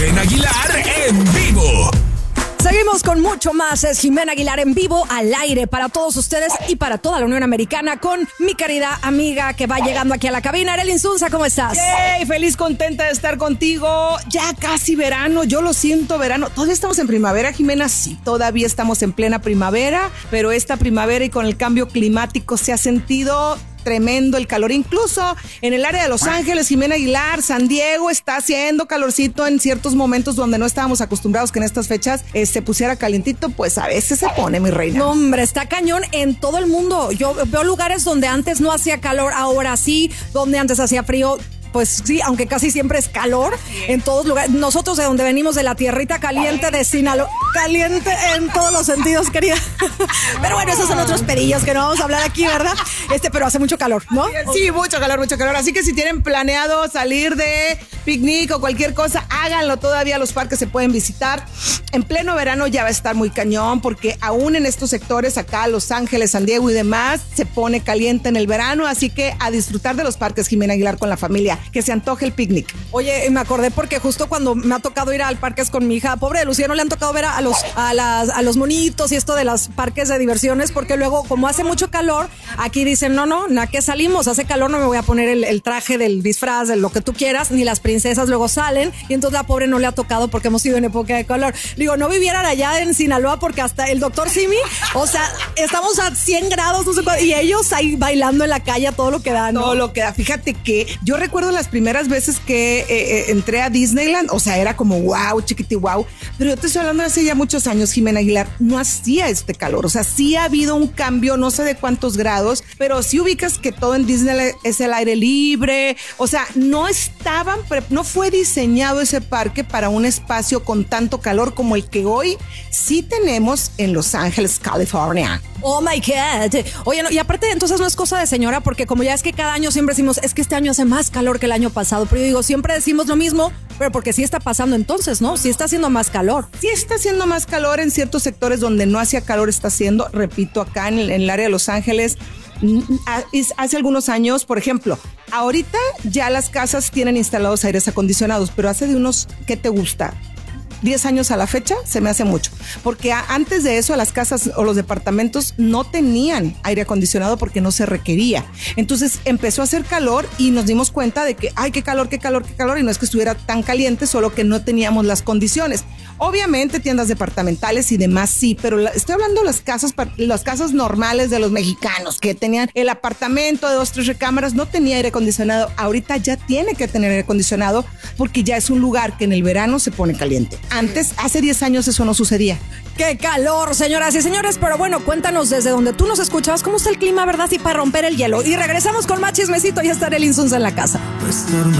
Jimena Aguilar en vivo. Seguimos con mucho más. Es Jimena Aguilar en vivo, al aire, para todos ustedes y para toda la Unión Americana, con mi querida amiga que va llegando aquí a la cabina, Arely Insunza. ¿Cómo estás? ¡Yay! Feliz, contenta de estar contigo. Ya casi verano, yo lo siento verano. ¿Todavía estamos en primavera, Jimena? Sí, todavía estamos en plena primavera, pero esta primavera y con el cambio climático se ha sentido tremendo el calor. Incluso en el área de Los Ángeles, Jimena Aguilar, San Diego, está haciendo calorcito en ciertos momentos donde no estábamos acostumbrados que en estas fechas se pusiera calientito, pues a veces se pone, mi reina. No, hombre, está cañón en todo el mundo. Yo veo lugares donde antes no hacía calor, ahora sí, donde antes hacía frío. Pues sí, aunque casi siempre es calor en todos lugares. Nosotros de donde venimos, de la tierrita caliente de Sinaloa, caliente en todos los sentidos, querida. Pero bueno, esos son otros pedillos que no vamos a hablar aquí, ¿verdad? Pero hace mucho calor, ¿no? Sí, mucho calor, mucho calor. Así que si tienen planeado salir de picnic o cualquier cosa, háganlo todavía. Los parques se pueden visitar. En pleno verano ya va a estar muy cañón, porque aún en estos sectores, acá Los Ángeles, San Diego y demás, se pone caliente en el verano. Así que a disfrutar de los parques, Jimena Aguilar, con la familia. Que se antoje el picnic. Oye, me acordé porque justo cuando me ha tocado ir al parques con mi hija, pobre de Lucía, no le han tocado ver a los monitos y esto de los parques de diversiones, porque luego, como hace mucho calor, aquí dicen, no, que salimos, hace calor, no me voy a poner el traje del disfraz, de lo que tú quieras, ni las princesas luego salen, y entonces la pobre no le ha tocado porque hemos ido en época de calor. Digo, no vivieran allá en Sinaloa porque hasta el doctor Simi, o sea, estamos a 100 grados, no sé cuál, y ellos ahí bailando en la calle, todo lo que da, ¿no? Todo lo que da. Fíjate que yo recuerdo las primeras veces que entré a Disneyland, o sea, era como wow, chiquiti wow, pero yo te estoy hablando de hace ya muchos años, Jimena Aguilar, no hacía este calor, o sea, sí ha habido un cambio, no sé de cuántos grados, pero sí ubicas que todo en Disneyland es el aire libre, o sea, no fue diseñado ese parque para un espacio con tanto calor como el que hoy sí tenemos en Los Ángeles, California. Oh my God. Oye, no, y aparte entonces no es cosa de señora, porque como ya es que cada año siempre decimos, es que este año hace más calor que el año pasado, pero yo digo, siempre decimos lo mismo, pero porque sí está pasando entonces, ¿no? Sí está haciendo más calor. Sí está haciendo más calor en ciertos sectores donde no hacía calor, está haciendo, repito, acá en el área de Los Ángeles. Hace algunos años, por ejemplo, ahorita ya las casas tienen instalados aires acondicionados, pero hace de unos, ¿qué te gusta? 10 años a la fecha, se me hace mucho. Porque antes de eso, las casas o los departamentos no tenían aire acondicionado porque no se requería. Entonces empezó a hacer calor y nos dimos cuenta de que, ay, qué calor, y no es que estuviera tan caliente, solo que no teníamos las condiciones. Obviamente tiendas departamentales y demás sí, pero estoy hablando de las casas normales de los mexicanos que tenían el apartamento de 2, 3 recámaras, no tenía aire acondicionado. Ahorita ya tiene que tener aire acondicionado porque ya es un lugar que en el verano se pone caliente. Antes, hace 10 años eso no sucedía. ¡Qué calor, señoras y señores! Pero bueno, cuéntanos desde donde tú nos escuchabas, ¿cómo está el clima, verdad? Y para romper el hielo. Y regresamos con más chismecito, ya está Arely Insunza en la casa. No es normal.